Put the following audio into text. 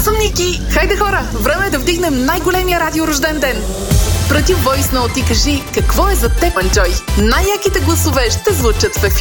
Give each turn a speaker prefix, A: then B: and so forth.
A: съм Ники. Хайде хора, време е да вдигнем най-големия радиорожден ден. Прати войс ноут и кажи какво е за теб, Анджой. Най-яките гласове ще звучат в ефир.